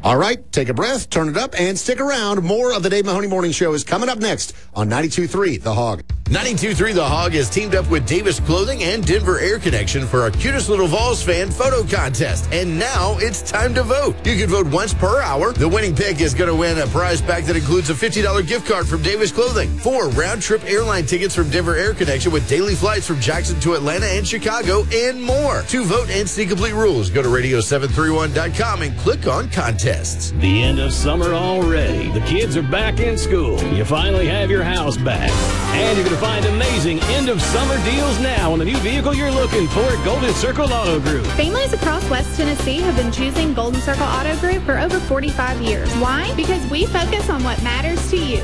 All right, take a breath, turn it up, and stick around. More of the Dave Mahoney Morning Show is coming up next on 92.3 The Hog. 92.3 The Hog has teamed up with Davis Clothing and Denver Air Connection for our Cutest Little Vols fan photo contest. And now it's time to vote. You can vote once per hour. The winning pick is going to win a prize pack that includes a $50 gift card from Davis Clothing, 4 round-trip airline tickets from Denver Air Connection with daily flights from Jackson to Atlanta and Chicago, and more. To vote and see complete rules, go to radio731.com and click on contests. The end of summer already. The kids are back in school. You finally have your house back. And you're going to find amazing end-of-summer deals now on the new vehicle you're looking for at Golden Circle Auto Group. Families across West Tennessee have been choosing Golden Circle Auto Group for over 45 years. Why? Because we focus on what matters to you.